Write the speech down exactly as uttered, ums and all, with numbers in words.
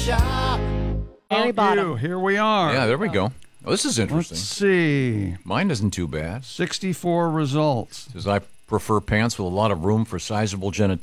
Very bottom. You. Here we are. Yeah, there we go. Oh, this is interesting. Let's see. Mine isn't too bad. sixty-four results. Says I prefer pants with a lot of room for sizable genitalia.